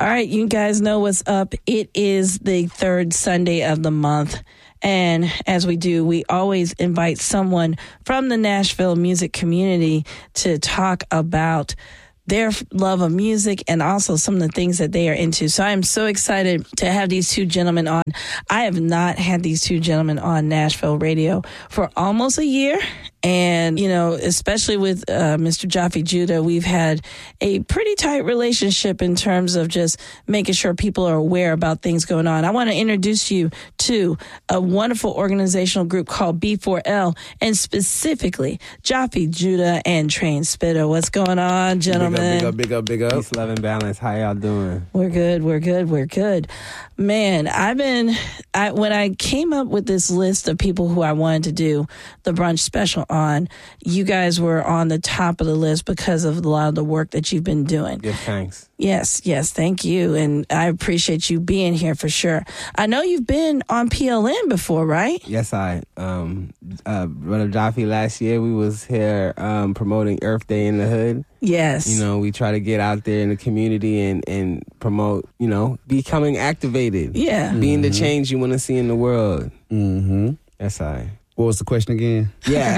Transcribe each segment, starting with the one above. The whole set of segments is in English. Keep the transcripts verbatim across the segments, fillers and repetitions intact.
All right, you guys know what's up. It is the third Sunday of the month. And as we do, we always invite someone from the Nashville music community to talk about their love of music and also some of the things that they are into. So I am so excited to have these two gentlemen on. I have not had these two gentlemen on Nashville radio for almost a year. And, you know, especially with uh, Mister Jaffe Judah, we've had a pretty tight relationship in terms of just making sure people are aware about things going on. I want to introduce you to a wonderful organizational group called B four L, and specifically Jaffe Judah and Train Spitter. What's going on, gentlemen? Big up, big up, big up, big up. Peace, love, and balance. How y'all doing? We're good, we're good, we're good. Man, I've been, I, when I came up with this list of people who I wanted to do the brunch special on, you guys were on the top of the list because of a lot of the work that you've been doing. Give thanks. Yes, yes, thank you. And I appreciate you being here for sure. I know you've been on P L N before, right? Yes, I. Um, uh, Brother Jaffe, last year we was here um, promoting Earth Day in the Hood. Yes. You know, we try to get out there in the community and, and promote, you know, becoming activated. Yeah. Being Mm-hmm. the change you want to see in the world. Mm-hmm. Yes, I. What was the question again?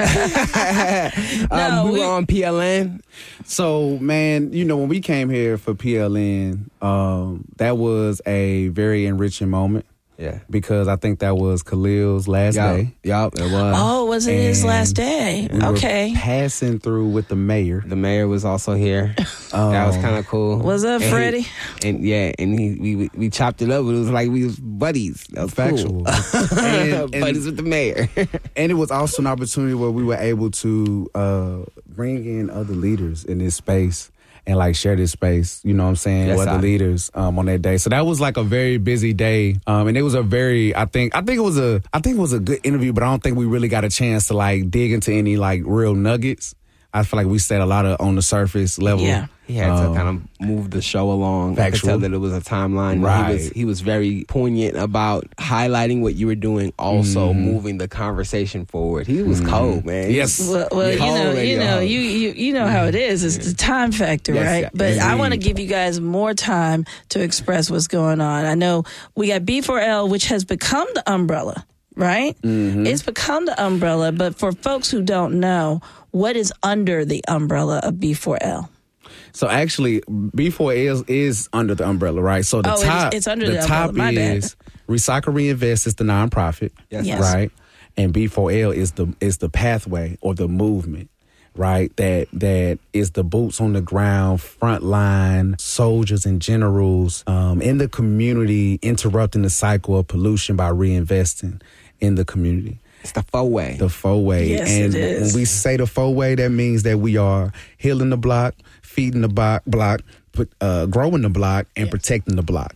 Yeah. um, No, we, we- were on P L N. So, man, you know, when we came here for P L N, um, that was a very enriching moment Yeah. because I think that was Khalil's last Yup, day. yup, it was. Oh, was it his And last day? We were Okay. passing through with the mayor. The mayor was also here. That was kind of cool. What's up, And he- Freddie? And yeah, and he we we chopped it up. It was like we was buddies. That was Factual. cool. And- and- buddies with the mayor. And it was also an opportunity where we were able to uh, bring in other leaders in this space and like share this space, you know what I'm saying, Yes, with I- other leaders um, on that day. So that was like a very busy day. Um, and it was a very, I think, I think it was a, I think it was a good interview, but I don't think we really got a chance to like dig into any like real nuggets. I feel like we said a lot of on the surface level. Yeah. He had Um, to kind of move the show along. I could Factual. tell that it was a timeline. Right. He was, he was very poignant about highlighting what you were doing, also Mhm. moving the conversation forward. He was Mhm. cold, man. He Yes. was- Well, well you Cold know, you radio know, host. you, you you know how it is. It's the time factor, Yes, right? yeah, But I indeed. want to give you guys more time to express what's going on. I know we got B four L, which has become the umbrella, right? Mhm. It's become the umbrella. But for folks who don't know, what is under the umbrella of B four L? So actually, B four L is, is under the umbrella, right? So the Oh, it's- top, it's under the the umbrella. top My bad. is Recycle Reinvest is the nonprofit, Yes, Yes. right? And B four L is the is the pathway or the movement, right? That that is the boots on the ground, frontline soldiers and generals um, in the community, interrupting the cycle of pollution by reinvesting in the community. It's the four way. The four-way. Yes, and it is. when we say the four-way, that means that we are healing the block, feeding the block, block put, uh, growing the block, and protecting the block.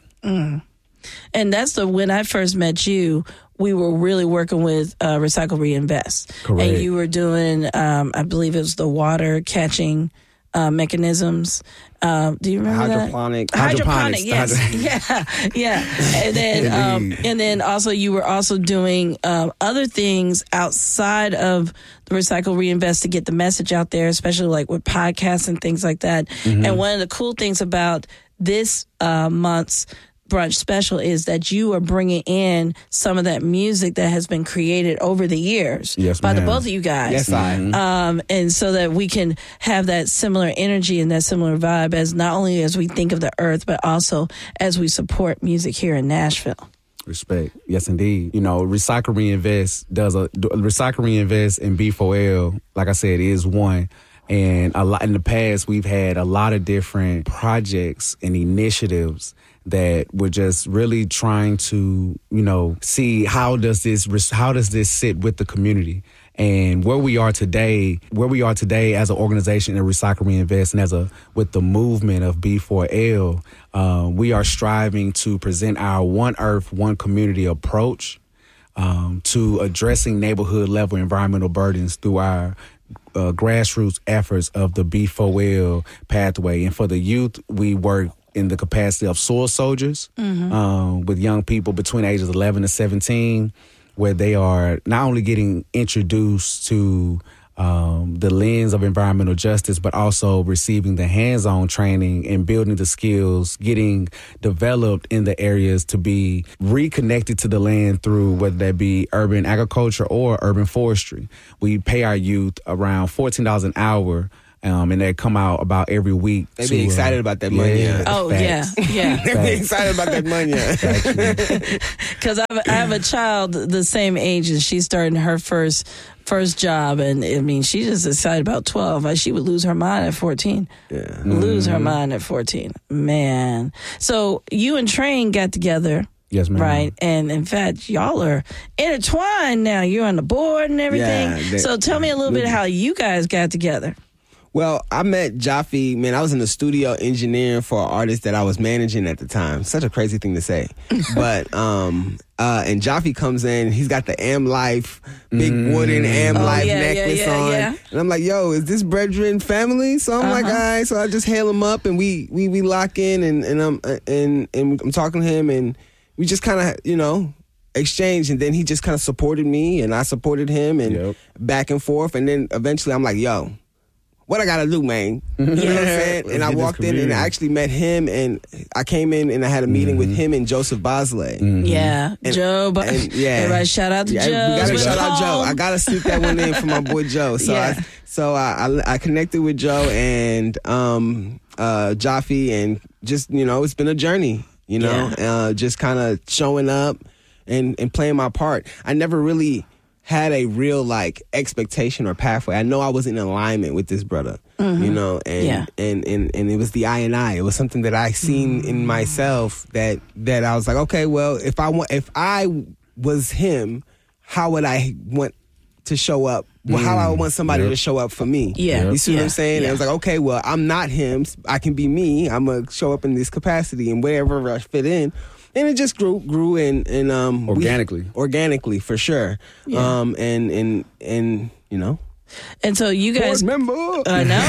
And that's the when I first met you, we were really working with uh, Recycle Reinvest. Correct. And you were doing, um, I believe it was the water catching uh, mechanisms. Um, do you remember that? Hydroponic. Hydroponic, Hydroponics. yes, yeah, yeah, and then um, Indeed. and then also you were also doing um, other things outside of the Recycle Reinvest to get the message out there, especially like with podcasts and things like that. Mm-hmm. And one of the cool things about this uh, month's brunch special is that you are bringing in some of that music that has been created over the years Yes, by the ma'am. both of you guys. Yes, I. Um, and so that we can have that similar energy and that similar vibe as not only as we think of the earth, but also as we support music here in Nashville. Respect. Yes, indeed. You know, Recycle Reinvest does a Recycle Reinvest and B four L, like I said, is one. And a lot in the past, we've had a lot of different projects and initiatives that we're just really trying to, you know, see how does this how does this sit with the community. And where we are today, where we are today as an organization in Recycle Reinvest and as a with the movement of B four L, um, we are striving to present our One Earth, One Community approach um, to addressing neighborhood level environmental burdens through our uh, grassroots efforts of the B four L pathway. And for the youth, we work in the capacity of soil soldiers Mm-hmm. um, with young people between ages eleven to seventeen, where they are not only getting introduced to um, the lens of environmental justice, but also receiving the hands-on training and building the skills, getting developed in the areas to be reconnected to the land through whether that be urban agriculture or urban forestry. We pay our youth around fourteen dollars an hour. Um, and they come out about every week. They be excited uh, about that money. Yeah, oh, facts. yeah, yeah. They be excited about that money. Because I, I have a child the same age, and she's starting her first first job, and I mean, she's just excited about twelve. She would lose her mind at fourteen. Yeah. Lose Mm-hmm. her mind at fourteen. Man. So you and Train got together. Yes, ma'am. Right. And in fact, y'all are intertwined now. You're on the board and everything. Yeah, they, so tell me a little bit how you guys got together. Well, I met Jaffe, man, I was in the studio engineering for an artist that I was managing at the time. Such a crazy thing to say. But, um, uh, and Jaffe comes in, he's got the Am Life, big mm. wooden Am oh, Life yeah, necklace yeah, yeah, on. Yeah. And I'm like, yo, is this brethren family? So I'm uh-huh. like, all right. So I just hail him up and we, we, we lock in and, and I'm, and, and I'm talking to him and we just kind of, you know, exchange, and then he just kind of supported me and I supported him and yep. back and forth. And then eventually I'm like, yo, what I gotta do, man? You know what I'm saying? And I walked in and I actually met him, and I came in and I had a meeting mm-hmm. with him and Joseph Bosley. Mm-hmm. Yeah, and, Joe. Bo- and, yeah, everybody shout out to yeah, Joe. We gotta shout out Joe. I gotta slip that one in for my boy Joe. So, yeah. I, so I, I, I connected with Joe and um, uh, Jaffe, and just you know, it's been a journey. You know, yeah. uh, just kind of showing up and and playing my part. I never really had a real like expectation or pathway. I know I was in alignment with this brother, mm-hmm. you know, and, yeah. and, and, and it was the I and I. It was something that I seen mm-hmm. in myself that, that I was like, okay, well, if I want, if I was him, how would I want to show up? Well, mm. how I would want somebody yep. to show up for me. Yeah. You see yeah. what I'm saying? Yeah. And I was like, okay, well, I'm not him. I can be me. I'm going to show up in this capacity and wherever I fit in. And it just grew, grew, and and um, organically, we, organically for sure. Yeah. Um, and and and you know, and so you guys, remember, I know,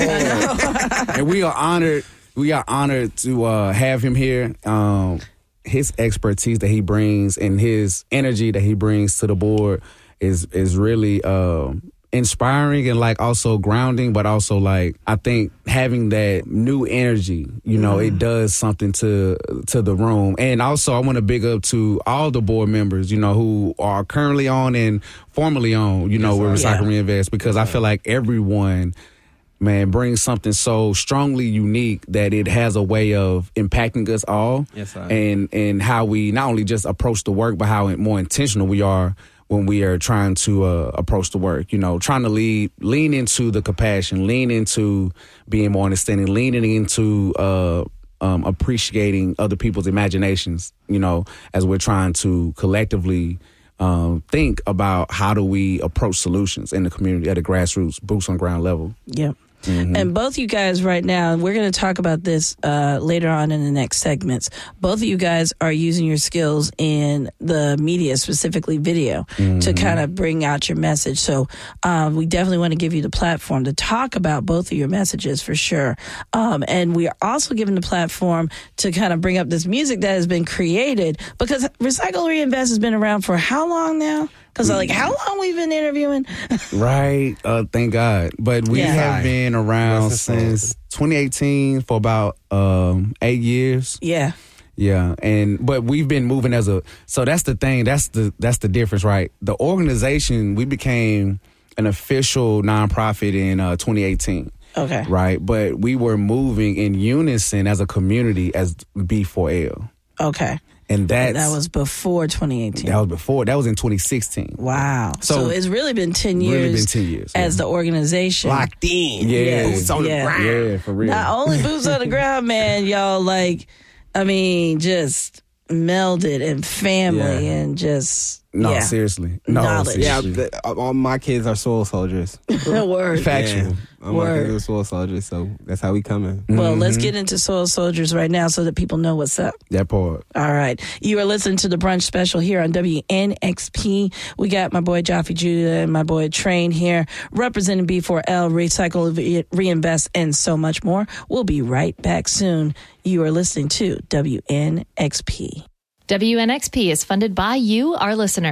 I know. And we are honored. We are honored to uh, have him here. Um, his expertise that he brings and his energy that he brings to the board is is really um, inspiring and like also grounding, but also like I think having that new energy, you know, mm. it does something to to the room. And also I want to big up to all the board members, you know, who are currently on and formerly on, you know, yes, with Recycle yeah. Reinvest, because yeah. I feel like everyone, man, brings something so strongly unique that it has a way of impacting us all. Yes, sir. And and how we not only just approach the work, but how more intentional we are when we are trying to uh, approach the work, you know, trying to lead, lean into the compassion, lean into being more understanding, leaning into uh, um, appreciating other people's imaginations, you know, as we're trying to collectively um, think about how do we approach solutions in the community at a grassroots, boots on ground level. Yep. Mm-hmm. And both you guys right now, we're going to talk about this uh, later on in the next segments. Both of you guys are using your skills in the media, specifically video, mm-hmm. to kind of bring out your message. So um, we definitely want to give you the platform to talk about both of your messages for sure. Um, and we are also given the platform to kind of bring up this music that has been created, because Recycle Reinvest has been around for how long now? Because like, how long we've been interviewing? Right. Uh, thank God. But we yeah. have been around since twenty eighteen for about um, eight years. Yeah. Yeah. And but we've been moving as a so that's the thing. That's the that's the difference, right? The organization, we became an official nonprofit in uh, twenty eighteen. Okay. Right. But we were moving in unison as a community as B four L. Okay. And that's, that was before twenty eighteen. That was before. That was in twenty sixteen. Wow. So, so it's really been ten years. Really been ten years as yeah. the organization. Locked in. Yeah. Yes. Boots on yeah. the ground. Yeah, for real. Not only boots on the ground, man, y'all, like, I mean, just melded and family yeah. and just. No, yeah. seriously. No, knowledge. seriously. Yeah, the, all my kids are soul soldiers. Word. Factual. Yeah, all Word. my kids are soul soldiers, so that's how we coming. Well, mm-hmm. let's get into Soul Soldiers right now so that people know what's up. That part. All right. You are listening to the Brunch Special here on W N X P. We got my boy Jaffe Judah and my boy Train here representing B four L, Recycle, Reinvest, and so much more. We'll be right back soon. You are listening to W N X P. W N X P is funded by you, our listeners.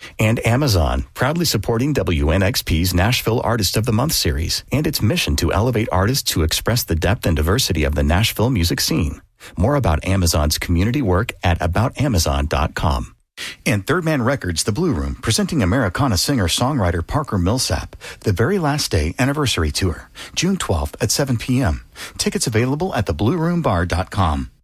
And Amazon, proudly supporting W N X P's Nashville Artist of the Month series and its mission to elevate artists to express the depth and diversity of the Nashville music scene. More about Amazon's community work at about amazon dot com. And Third Man Records, The Blue Room, presenting Americana singer-songwriter Parker Millsap, The Very Last Day Anniversary Tour, June twelfth at seven p.m. Tickets available at the blue room bar dot com.